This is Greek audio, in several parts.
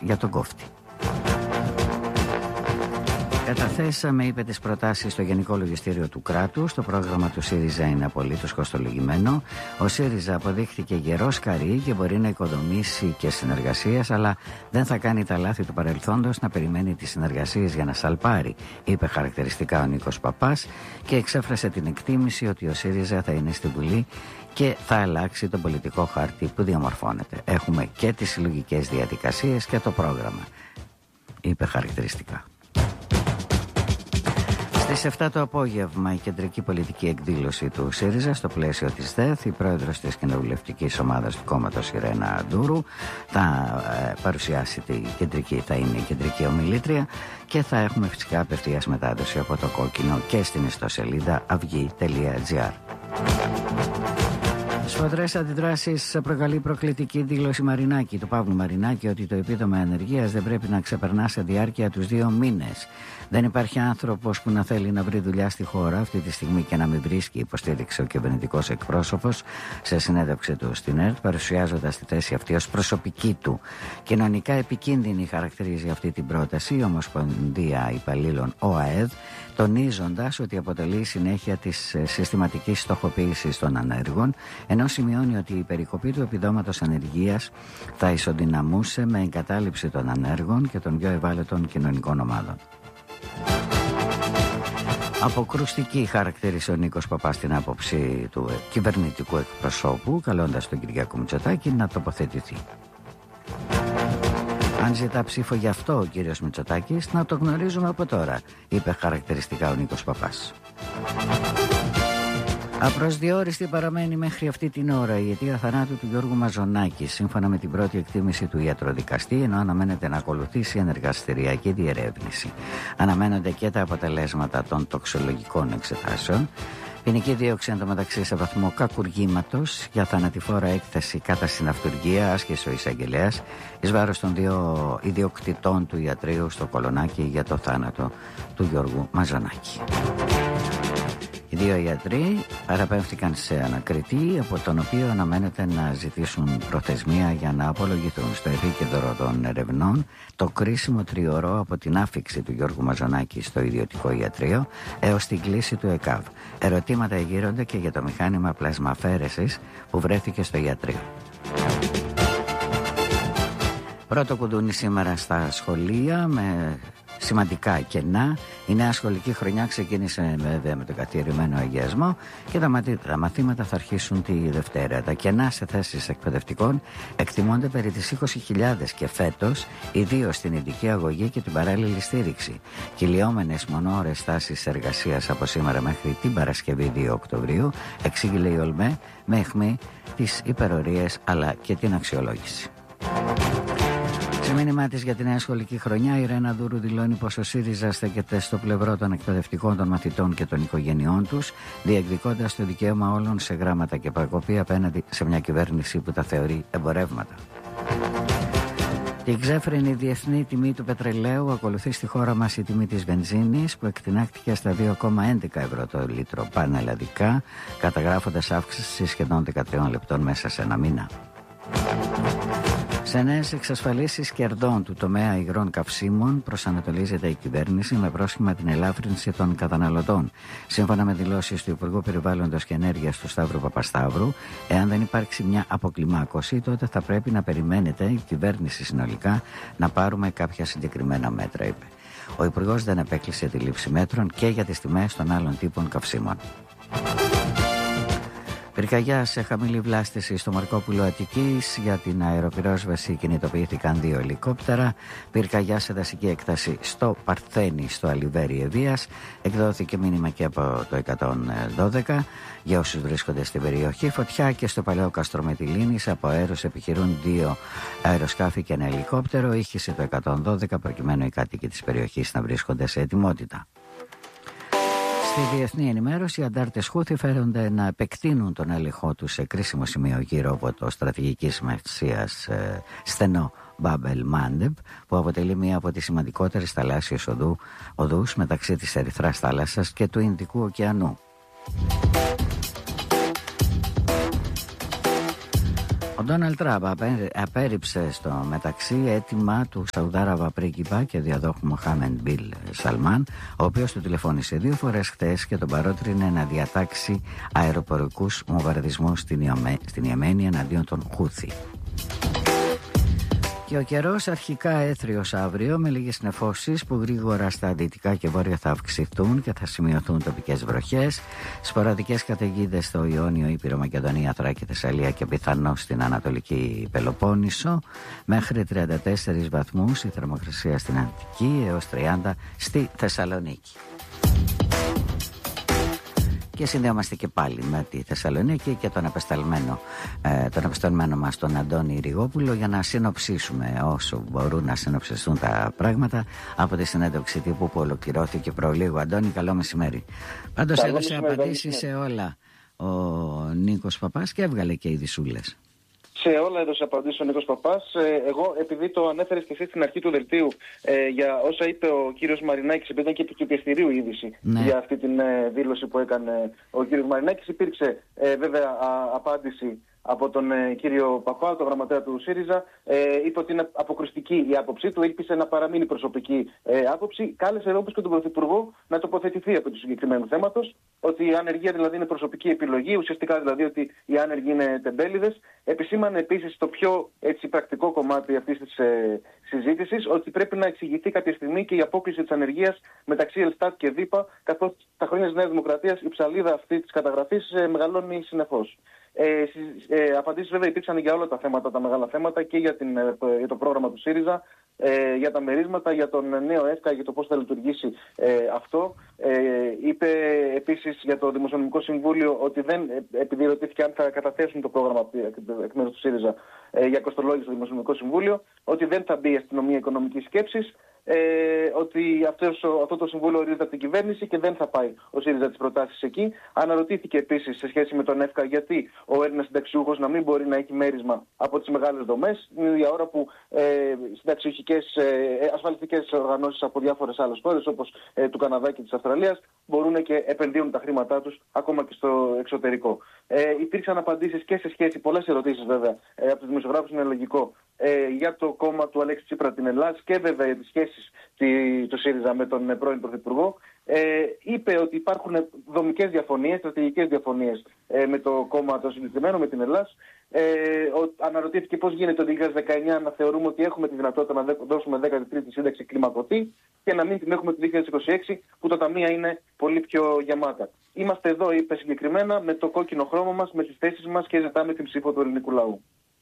για τον κόφτη. Καταθέσαμε, είπε, τις προτάσεις στο Γενικό Λογιστήριο του κράτους. Το πρόγραμμα του ΣΥΡΙΖΑ είναι απολύτως κοστολογημένο. Ο ΣΥΡΙΖΑ αποδείχθηκε γερός καρύ και μπορεί να οικοδομήσει και συνεργασίες, αλλά δεν θα κάνει τα λάθη του παρελθόντος να περιμένει τις συνεργασίες για να σαλπάρει, είπε χαρακτηριστικά ο Νίκος Παπάς και εξέφρασε την εκτίμηση ότι ο ΣΥΡΙΖΑ θα είναι στη Βουλή και θα αλλάξει τον πολιτικό χάρτη που διαμορφώνεται. Έχουμε και τις συλλογικές διαδικασίες και το πρόγραμμα, είπε χαρακτηριστικά. Στις 7 το απόγευμα η κεντρική πολιτική εκδήλωση του ΣΥΡΙΖΑ στο πλαίσιο της ΔΕΘ, η πρόεδρος της κοινοβουλευτικής ομάδας του κόμματος Ιρένα Ντούρου θα παρουσιάσει θα είναι η κεντρική ομιλήτρια και θα έχουμε φυσικά απευθείας μετάδοση από το κόκκινο και στην ιστοσελίδα avygi.gr. Σφοδρές αντιδράσεις προκαλεί προκλητική δήλωση Μαρινάκη, του Παύλου Μαρινάκη, ότι το επίδομα ανεργίας δεν πρέπει να ξεπερνά σε διάρκεια τους 2 μήνες. Δεν υπάρχει άνθρωπος που να θέλει να βρει δουλειά στη χώρα αυτή τη στιγμή και να μην βρίσκει, υποστήριξε ο κυβερνητικός εκπρόσωπος σε συνέντευξη του στην ΕΡΤ, παρουσιάζοντας τη θέση αυτή ως προσωπική του. Κοινωνικά επικίνδυνη χαρακτηρίζει αυτή την πρόταση η Ομοσπονδία Υπαλλήλων ΟΑΕΔ, τονίζοντας ότι αποτελεί συνέχεια της συστηματικής στοχοποίησης των ανέργων, ενώ σημειώνει ότι η περικοπή του επιδόματος ανεργίας θα ισοδυναμούσε με εγκατάλειψη των ανέργων και των πιο ευάλωτων κοινωνικών ομάδων. Αποκρουστική χαρακτήρισε ο Νίκος Παπάς την άποψη του κυβερνητικού εκπροσώπου, καλώντας τον Κυριάκο Μητσοτάκη να τοποθετηθεί. Αν ζητά ψήφο γι' αυτό ο κύριος Μητσοτάκης, να το γνωρίζουμε από τώρα, είπε χαρακτηριστικά ο Νίκος Παπάς. Απροσδιόριστη παραμένει μέχρι αυτή την ώρα η αιτία θανάτου του Γιώργου Μαζονάκη, σύμφωνα με την πρώτη εκτίμηση του ιατροδικαστή, ενώ αναμένεται να ακολουθήσει ενεργαστηριακή διερεύνηση. Αναμένονται και τα αποτελέσματα των τοξολογικών εξετάσεων. Ποινική δίωξη εντωμεταξύ σε βαθμό κακουργήματος για θανατηφόρα έκθεση κατά συναυτουργία, άσκησε ο εισαγγελέας εις βάρος των 2 ιδιοκτητών του ιατρείου στο Κολονάκι για το θάνατο του Γιώργου Μαζονάκη. Οι 2 ιατροί παραπέμφθηκαν σε ανακριτή, από τον οποίο αναμένεται να ζητήσουν προθεσμία για να απολογηθούν στο επίκεντρο των ερευνών το κρίσιμο τριωρό από την άφιξη του Γιώργου Μαζονάκη στο ιδιωτικό ιατρείο έως την κλίση του ΕΚΑΒ. Ερωτήματα εγείρονται και για το μηχάνημα πλασμαφαίρεσης που βρέθηκε στο ιατρείο. Πρώτο κουδούνι σήμερα στα σχολεία με σημαντικά κενά. Η νέα σχολική χρονιά ξεκίνησε βέβαια με τον καθιερωμένο αγιασμό και τα μαθήματα θα αρχίσουν τη Δευτέρα. Τα κενά σε θέσεις εκπαιδευτικών εκτιμώνται περί τις 20.000 και φέτος, ιδίως στην ειδική αγωγή και την παράλληλη στήριξη. Κυλιόμενες μονοώρες στάσεις εργασίας από σήμερα μέχρι την Παρασκευή 2 Οκτωβρίου, εξήγηλε η ΟΛΜΕ με αιχμή τις υπερορίες αλλά και την αξιολόγηση. Σε μήνυμά της για τη νέα σχολική χρονιά, η Ιρένα Ντούρου δηλώνει πως ο ΣΥΡΙΖΑ στέκεται στο πλευρό των εκπαιδευτικών, των μαθητών και των οικογενειών τους, διεκδικώντας το δικαίωμα όλων σε γράμματα και προκοπή απέναντι σε μια κυβέρνηση που τα θεωρεί εμπορεύματα. Την ξέφρενη διεθνή τιμή του πετρελαίου ακολουθεί στη χώρα μας η τιμή της βενζίνης, που εκτινάχθηκε στα 2,11 ευρώ το λίτρο πανελλαδικά, καταγράφοντας αύξηση σχεδόν 13 λεπτών μέσα σε ένα μήνα. Σε νέες εξασφαλίσεις κερδών του τομέα υγρών καυσίμων προσανατολίζεται η κυβέρνηση με πρόσχημα την ελάφρυνση των καταναλωτών. Σύμφωνα με δηλώσεις του Υπουργού Περιβάλλοντος και Ενέργειας του Σταύρου Παπασταύρου, εάν δεν υπάρξει μια αποκλιμάκωση, τότε θα πρέπει να περιμένετε η κυβέρνηση συνολικά να πάρουμε κάποια συγκεκριμένα μέτρα, είπε. Ο Υπουργός δεν επέκλεισε τη λήψη μέτρων και για τις τιμές των άλλων τύπων καυσίμων. Πυρκαγιά σε χαμηλή βλάστηση στο Μαρκόπουλο Αττικής. Για την αεροπυρόσβεση κινητοποιήθηκαν 2 ελικόπτερα. Πυρκαγιά σε δασική έκταση στο Παρθένη, στο Αλιβέρι Ευβοίας. Εκδόθηκε μήνυμα και από το 112 για όσους βρίσκονται στην περιοχή. Φωτιά και στο Παλαιό Καστρομετυλίνης. Από αέρος επιχειρούν 2 αεροσκάφη και ένα ελικόπτερο. Ήχησε το 112 προκειμένου οι κάτοικοι της περιοχής να βρίσκονται σε ετοιμότητα. Στη διεθνή ενημέρωση, οι αντάρτες Χούθι φέρονται να επεκτείνουν τον έλεγχό τους σε κρίσιμο σημείο γύρω από το στρατηγικής σημασίας στενό Μπάμπελ Μάντεπ, που αποτελεί μία από τις σημαντικότερες θαλάσσιες οδούς μεταξύ της Ερυθράς θάλασσας και του Ινδικού ωκεανού. Ο Ντόναλντ Τραμπ απέρριψε στο μεταξύ αίτημα του Σαουδάραβα πρίγκιπα και διαδόχου Μοχάμεντ Μπιν Σαλμάν, ο οποίος του τηλεφώνησε 2 φορές χτες και τον παρότρινε να διατάξει αεροπορικούς βομβαρδισμούς στην Ιεμένη εναντίον των Χούθι. Και ο καιρός αρχικά έθριος αύριο με λίγες νεφώσεις που γρήγορα στα δυτικά και βόρεια θα αυξηθούν και θα σημειωθούν τοπικές βροχές, σποραδικές καταιγίδες στο Ιόνιο, Ήπειρο, Μακεδονία, Θράκη, Θεσσαλία και πιθανώς στην Ανατολική Πελοπόννησο, μέχρι 34 βαθμούς η θερμοκρασία στην Αττική έως 30 στη Θεσσαλονίκη. Και συνδέομαστε και πάλι με τη Θεσσαλονίκη και τον απεσταλμένο μας τον Αντώνη Ριγόπουλο για να συνοψίσουμε όσο μπορούν να συνοψιστούν τα πράγματα από τη συνέντευξη τύπου που ολοκληρώθηκε προλίγου. Αντώνη, καλό μεσημέρι. Πάντως έδωσε απαντήσεις σε όλα ο Νίκος Παπάς και έβγαλε και ειδισούλες. Σε όλα έδωσε απαντήσεις ο Νίκος Παπάς. Εγώ, επειδή το ανέφερες και εσύ στην αρχή του δελτίου για όσα είπε ο κύριος Μαρινάκης, επειδή ήταν και επί του πιεστηρίου είδηση για αυτή την δήλωση που έκανε ο κύριος Μαρινάκης, υπήρξε βέβαια απάντηση από τον κύριο Παπά, τον γραμματέα του ΣΥΡΙΖΑ. Είπε ότι είναι αποκριστική η άποψή του, έλπισε να παραμείνει προσωπική άποψη. Κάλεσε όπως και τον Πρωθυπουργό να τοποθετηθεί από του συγκεκριμένου θέματος, ότι η ανεργία δηλαδή είναι προσωπική επιλογή, ουσιαστικά δηλαδή ότι οι άνεργοι είναι τεμπέληδες. Επισήμανε επίσης το πιο πρακτικό κομμάτι αυτής της συζήτησης, ότι πρέπει να εξηγηθεί κάποια στιγμή και η απόκληση της ανεργίας μεταξύ Ελστάτ και ΔΥΠΑ, καθώς τα χρόνια της Νέας Δημοκρατίας η ψαλίδα αυτή της καταγραφής μεγαλώνει συνεχώς. Απαντήσεις βέβαια υπήρξαν για όλα τα θέματα, τα μεγάλα θέματα, και για το πρόγραμμα του ΣΥΡΙΖΑ, για τα μερίσματα, για τον νέο ΕΦΚΑ, για το πώς θα λειτουργήσει αυτό. Είπε επίσης για το Δημοσιονομικό Συμβούλιο ότι δεν, επειδή ρωτήθηκε αν θα καταθέσουν το πρόγραμμα εκ μέρους του ΣΥΡΙΖΑ για κοστολόγηση στο Δημοσιονομικό Συμβούλιο, ότι δεν θα μπει η αστυνομία οικονομικής σκέψης, ότι αυτό το συμβούλιο ορίζεται από την κυβέρνηση και δεν θα πάει ο ΣΥΡΙΖΑ τις προτάσεις εκεί. Αναρωτήθηκε επίσης σε σχέση με τον ΕΦΚΑ γιατί ο Έλληνας συνταξιούχος να μην μπορεί να έχει μέρισμα από τις μεγάλες δομές, την ίδια ώρα που συνταξιούχικές ασφαλιστικές οργανώσεις από διάφορες άλλες χώρες όπως του Καναδά και της Αυστραλίας μπορούν και επενδύουν τα χρήματά τους ακόμα και στο εξωτερικό. Υπήρξαν απαντήσεις και σε σχέση, πολλές ερωτήσεις βέβαια από τους δημοσιογράφους, είναι λογικό, για το κόμμα του Αλέξη Τσίπρα την Ελλάδα και βέβαια για τις σχέσεις του ΣΥΡΙΖΑ με τον πρώην Πρωθυπουργό. Είπε ότι υπάρχουν δομικές διαφωνίες, στρατηγικές διαφωνίες με το κόμμα το συγκεκριμένο, με την Ελλάδα. Αναρωτήθηκε πώς γίνεται το 2019 να θεωρούμε ότι έχουμε τη δυνατότητα να δώσουμε 13η σύνταξη κλιμακωτή και να μην την έχουμε το 2026 που τα ταμεία είναι πολύ πιο γεμάτα. Είμαστε εδώ, είπε συγκεκριμένα, με το κόκκινο χρώμα μας, με τις θέσεις μας και ζητάμε την ψήφο του ελληνικού λαού.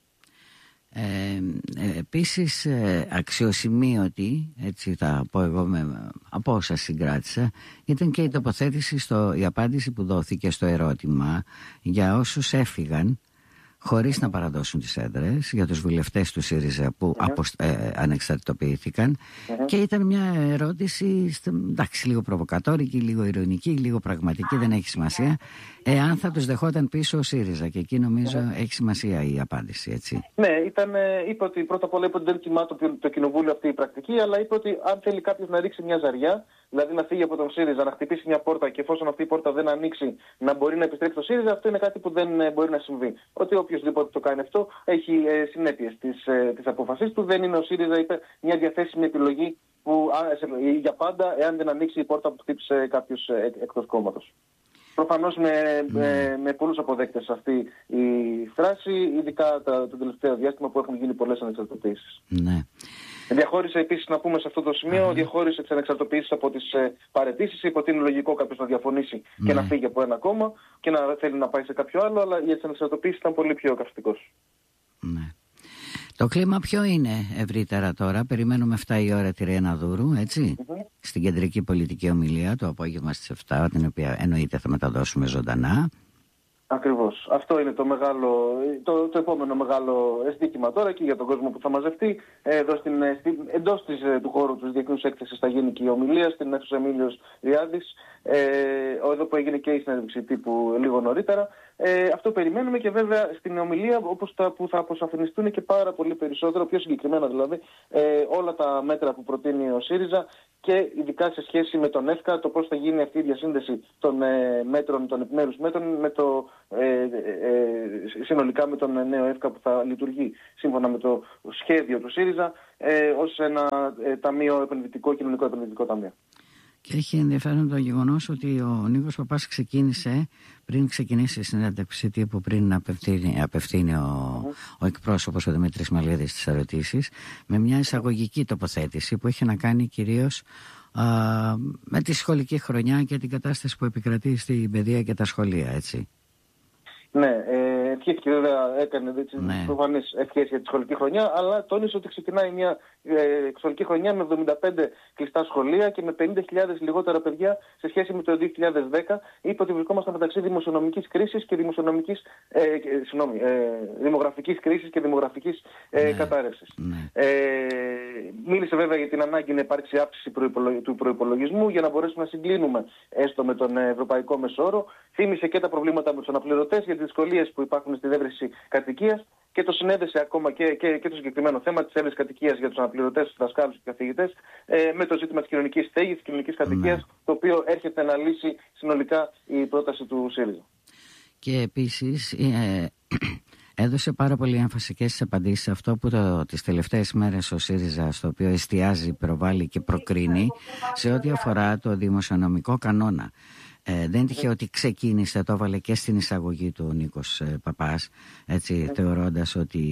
Επίσης αξιοσημείωτη, έτσι θα πω εγώ από όσα συγκράτησα, ήταν και η τοποθέτηση η απάντηση που δόθηκε στο ερώτημα για όσους έφυγαν χωρίς να παραδώσουν τις έδρες, για τους βουλευτές του ΣΥΡΙΖΑ που ανεξαρτητοποιήθηκαν, και ήταν μια ερώτηση εντάξει, λίγο προβοκατόρικη, λίγο ηρωνική, λίγο πραγματική, δεν έχει σημασία, εάν θα τους δεχόταν πίσω ο ΣΥΡΙΖΑ, και εκεί νομίζω έχει σημασία η απάντηση, έτσι. Ναι, είπε ότι πρώτα απ' όλα είπε ότι δεν τιμά το κοινοβούλιο αυτή η πρακτική, αλλά είπε ότι αν θέλει κάποιος να ρίξει μια ζαριά, δηλαδή να φύγει από τον ΣΥΡΙΖΑ, να χτυπήσει μια πόρτα και εφόσον αυτή η πόρτα δεν ανοίξει να μπορεί να επιστρέψει στο ΣΥΡΙΖΑ, αυτό είναι κάτι που δεν μπορεί να συμβεί. Ότι οποιοδήποτε το κάνει αυτό έχει συνέπειες της απόφασής του. Δεν είναι ο ΣΥΡΙΖΑ, είπε, μια διαθέσιμη επιλογή που για πάντα, εάν δεν ανοίξει η πόρτα που χτύπησε κάποιος εκτός κόμματος. Προφανώς με πολλούς αποδέκτες αυτή η φράση, ειδικά το τελευταίο διάστημα που έχουν γίνει πολλές ανεξαρτητοποιήσεις. Ναι. Διαχώρισε επίσης, να πούμε σε αυτό το σημείο, διαχώρισε τις ανεξαρτητοποιήσεις από τις παραιτήσεις. Είπε ότι είναι λογικό κάποιος να διαφωνήσει και να φύγει από ένα κόμμα και να θέλει να πάει σε κάποιο άλλο, αλλά για τις ανεξαρτητοποιήσεις ήταν πολύ πιο καυστικός. Ναι. Το κλίμα ποιο είναι ευρύτερα τώρα? Περιμένουμε 7 η ώρα τη Ριένα Δούρου, έτσι, στην κεντρική πολιτική ομιλία το απόγευμα στις 7, την οποία εννοείται θα μεταδώσουμε ζωντανά. Ακριβώς. Αυτό είναι το επόμενο μεγάλο εστίκημα τώρα και για τον κόσμο που θα μαζευτεί. Εντός του χώρου της Διεθνούς Έκθεσης θα γίνει και η ομιλία στην αίθουσα Εμίλιος Ριάδης, εδώ που έγινε και η συνέντευξη τύπου λίγο νωρίτερα. Αυτό περιμένουμε και βέβαια στην ομιλία όπως που θα αποσαφινιστούν και πάρα πολύ περισσότερο, πιο συγκεκριμένα δηλαδή, όλα τα μέτρα που προτείνει ο ΣΥΡΙΖΑ και ειδικά σε σχέση με τον ΕΦΚΑ, το πώς θα γίνει αυτή η διασύνδεση των μέτρων, των επιμέρους μέτρων με συνολικά με τον νέο ΕΦΚΑ που θα λειτουργεί σύμφωνα με το σχέδιο του ΣΥΡΙΖΑ ως ένα κοινωνικό επενδυτικό ταμείο. Και έχει ενδιαφέρον το γεγονός ότι ο Νίκος Παπάς ξεκίνησε, πριν ξεκινήσει η συνέντευξη τύπου, πριν απευθύνει ο εκπρόσωπος ο Δημήτρης Μαλίδης τις ερωτήσεις, με μια εισαγωγική τοποθέτηση που έχει να κάνει κυρίως με τη σχολική χρονιά και την κατάσταση που επικρατεί στην παιδεία και τα σχολεία, έτσι. Ναι, ευχήθηκε βέβαια, έκανε προφανείς ευχές για τη σχολική χρονιά, αλλά τόνισε ότι ξεκινάει μια σχολική χρονιά με 75 κλειστά σχολεία και με 50.000 λιγότερα παιδιά σε σχέση με το 2010. Είπε ότι βρισκόμαστε μεταξύ δημοσιονομικής κρίσης και δημογραφικής κρίσης και δημογραφικής κατάρρευσης. Μίλησε βέβαια για την ανάγκη να υπάρξει αύξηση του προϋπολογισμού για να μπορέσουμε να συγκλίνουμε έστω με τον ευρωπαϊκό μεσόρο. Θύμισε και τα προβλήματα με τους αναπληρωτές για τις δυσκολίες που υπάρχουν στη διεύρυνση κατοικίας και το συνέδεσε ακόμα και το συγκεκριμένο θέμα της διεύρυνσης κατοικίας για τους αναπληρωτές, τους δασκάλους και καθηγητές με το ζήτημα της κοινωνικής στέγης, της κοινωνικής κατοικίας, το οποίο έρχεται να λύσει συνολικά η πρόταση του ΣΥΡΙΖΑ. Και επίσης έδωσε πάρα πολύ έμφαση και στις απαντήσεις σε αυτό που τις τελευταίες μέρες ο ΣΥΡΙΖΑ στο οποίο εστιάζει, προβάλλει και προκρίνει σε ό,τι αφορά το δημοσιονομικό κανόνα. Δεν τυχαίο ότι ξεκίνησε, το έβαλε και στην εισαγωγή του Νίκος Παπάς, έτσι, θεωρώντας ότι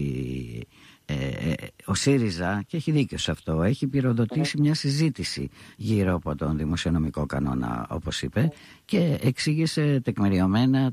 ο ΣΥΡΙΖΑ, και έχει δίκιο σε αυτό, έχει πυροδοτήσει μια συζήτηση γύρω από τον δημοσιονομικό κανόνα, όπως είπε, και εξήγησε τεκμηριωμένα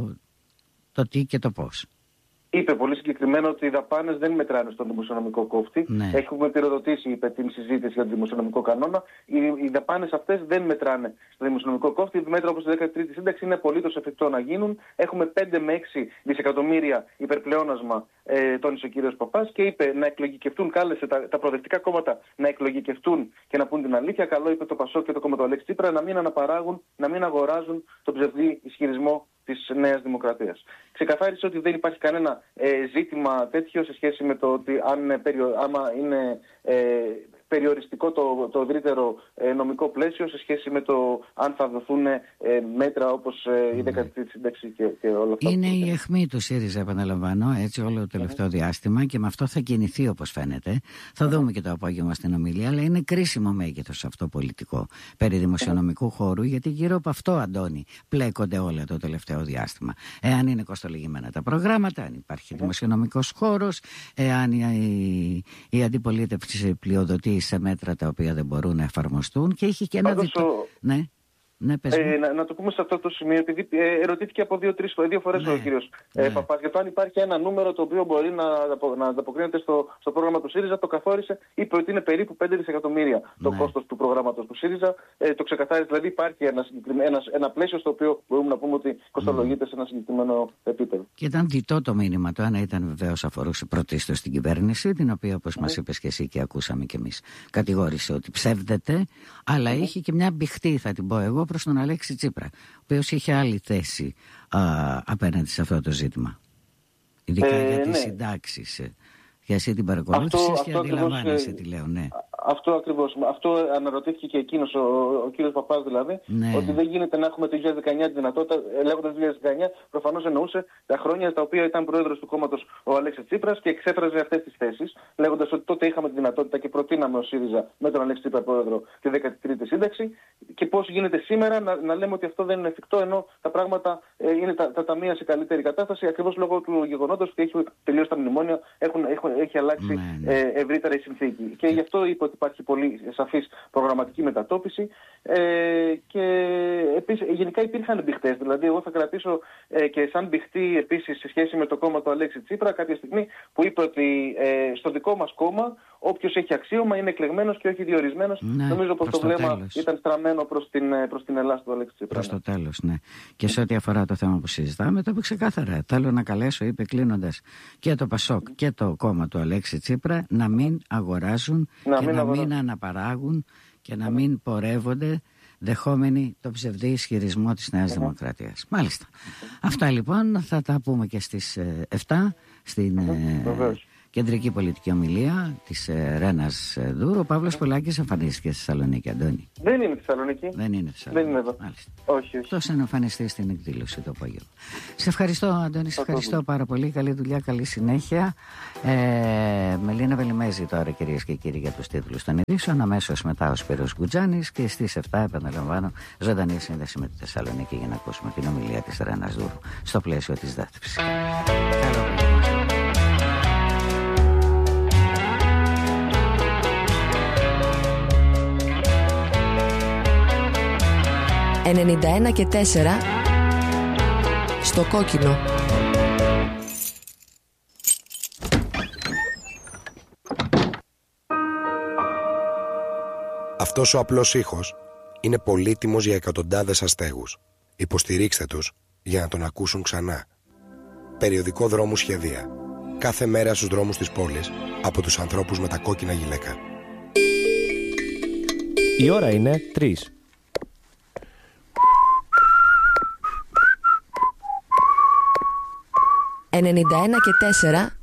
το τι και το πώς. Είπε πολύ συγκεκριμένα ότι οι δαπάνες δεν μετράνε στον δημοσιονομικό κόφτη. Ναι. Έχουμε πυροδοτήσει την συζήτηση για τον δημοσιονομικό κανόνα. Οι δαπάνες αυτές δεν μετράνε στο δημοσιονομικό κόφτη. Μέτρα όπως η 13η σύνταξη είναι απολύτως εφικτό να γίνουν. Έχουμε 5 με 6 δισεκατομμύρια υπερπλεόνασμα, τόνισε ο κ. Παπάς, και είπε να εκλογικευτούν, κάλεσε τα προοδευτικά κόμματα να εκλογικευτούν και να πούν την αλήθεια. Καλό, είπε, το ΠΑΣΟΚ και το κόμμα του Αλέξη Τσίπρα να μην αναπαράγουν, να μην αγοράζουν τον ψευδή ισχυρισμό της Νέας Δημοκρατίας. Ξεκαθάρισε ότι δεν υπάρχει κανένα ζήτημα τέτοιο σε σχέση με το ότι άμα είναι περιοριστικό το ευρύτερο νομικό πλαίσιο σε σχέση με το αν θα δοθούν μέτρα όπως η 13η σύνταξη και όλα αυτά. Είναι η αιχμή του ΣΥΡΙΖΑ, επαναλαμβάνω, έτσι όλο το τελευταίο διάστημα, και με αυτό θα κινηθεί όπως φαίνεται. Θα δούμε και το απόγευμα στην ομιλία, αλλά είναι κρίσιμο μέγεθος αυτό πολιτικό περί δημοσιονομικού χώρου, γιατί γύρω από αυτό, Αντώνη, πλέκονται όλα το τελευταίο διάστημα. Εάν είναι κοστολογημένα τα προγράμματα, αν υπάρχει δημοσιονομικός χώρος, εάν η αντιπολίτευση πλειοδοτεί σε μέτρα τα οποία δεν μπορούν να εφαρμοστούν, και έχει και ένα Ναι, να το πούμε σε αυτό το σημείο, επειδή ερωτήθηκε από δύο φορές ο κύριος Παπάς για το αν υπάρχει ένα νούμερο το οποίο μπορεί να ανταποκρίνεται στο πρόγραμμα του ΣΥΡΙΖΑ. Το καθόρισε, είπε ότι είναι περίπου 5 δισεκατομμύρια το κόστος του προγράμματος του ΣΥΡΙΖΑ. Το ξεκαθάρισε, δηλαδή υπάρχει ένα πλαίσιο στο οποίο μπορούμε να πούμε ότι κοστολογείται σε ένα συγκεκριμένο επίπεδο. Και ήταν διτό το μήνυμα. Το ένα ήταν βεβαίως αφορούσε πρωτίστως στην κυβέρνηση, την οποία, όπως μας είπες και εσύ και ακούσαμε κι εμείς, κατηγόρησε ότι ψεύδεται, αλλά είχε και μια μπηχτή, θα την πω εγώ, προς τον Αλέξη Τσίπρα, ο οποίος είχε άλλη θέση απέναντι σε αυτό το ζήτημα. Ειδικά για τις συντάξεις. Για εσύ την παρακολούθησες και αντιλαμβάνεσαι τι λέω, ναι. Αυτό ακριβώς. Αυτό αναρωτήθηκε και εκείνος ο κύριος Παπάς, δηλαδή, ότι δεν γίνεται να έχουμε το 2019 τη δυνατότητα. Λέγοντας 2019, προφανώς εννοούσε τα χρόνια τα οποία ήταν πρόεδρος του κόμματος ο Αλέξης Τσίπρας και εξέφραζε αυτές τις θέσεις, λέγοντας ότι τότε είχαμε τη δυνατότητα και προτείναμε ο ΣΥΡΙΖΑ με τον Αλέξη Τσίπρα πρόεδρο τη 13η σύνταξη. Και πώς γίνεται σήμερα να λέμε ότι αυτό δεν είναι εφικτό, ενώ τα πράγματα είναι τα ταμεία σε καλύτερη κατάσταση, ακριβώς λόγω του γεγονότος ότι έχει τελειώσει τα μνημόνια, έχει αλλάξει ευρύτερα η συνθήκη. Και γι' αυτό είπε ότι υπάρχει πολύ σαφής προγραμματική μετατόπιση και επίσης γενικά υπήρχαν μπηχτές. Δηλαδή εγώ θα κρατήσω και σαν μπηχτή επίσης σε σχέση με το κόμμα του Αλέξη Τσίπρα κάποια στιγμή που είπε ότι στο δικό μας κόμμα όποιος έχει αξίωμα είναι εκλεγμένος και όχι διορισμένος. Νομίζω πως το βλέμμα ήταν στραμμένο προς την Ελλάδα του Αλέξη Τσίπρα. Προς το τέλος, ναι. Και σε ό,τι αφορά το θέμα που συζητάμε, το είπε ξεκάθαρα. Θέλω να καλέσω, είπε κλείνοντας, και το ΠΑΣΟΚ και το κόμμα του Αλέξη Τσίπρα να μην αγοράζουν να μην αναπαράγουν και να μην πορεύονται δεχόμενοι το ψευδή ισχυρισμό της Νέας Δημοκρατίας. Μάλιστα. Αυτά λοιπόν θα τα πούμε και στις 7 στην κεντρική πολιτική ομιλία της Ρένας Δούρου. Ο Παύλος Πολάκης εμφανίστηκε στη Θεσσαλονίκη, Αντώνη. Δεν είναι Θεσσαλονίκη. Δεν είναι Θεσσαλονίκη. Δεν είναι εδώ. Μάλιστα. Όχι. Αυτός είναι εμφανιστεί στην εκδήλωση το απόγευμα. Σε ευχαριστώ, Αντώνη, σε ευχαριστώ πάρα πολύ. Καλή δουλειά, καλή συνέχεια. Μελίνα Βελιμέζη τώρα, κυρίες και κύριοι, για τους τίτλους των ειδήσεων. Αμέσως μετά ο Σπύρος Γκουτζάνης και στις 7, επαναλαμβάνω, ζωντανή σύνδεση με τη Θεσσαλονίκη για να ακούσουμε την ομιλία της Ρένας Δούρου στο πλαίσιο της δέσμευσης. Καλό απόγευμα. 91 και 4 στο κόκκινο. Αυτός ο απλός ήχος είναι πολύτιμος για εκατοντάδες αστέγους. Υποστηρίξτε τους για να τον ακούσουν ξανά. Περιοδικό Δρόμου Σχεδία. Κάθε μέρα στους δρόμους της πόλης από τους ανθρώπους με τα κόκκινα γυλαίκα. Η ώρα είναι 3. «91 και 4